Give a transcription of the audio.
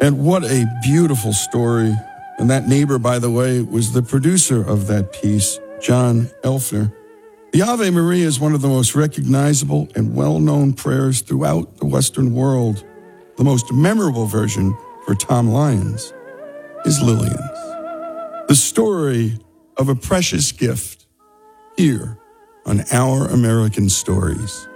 And what a beautiful story. And that neighbor, by the way, was the producer of that piece, John Elfner. The Ave Maria is one of the most recognizable and well-known prayers throughout the Western world. The most memorable version for Tom Lyons is Lillian's. The story of a precious gift here on Our American Stories.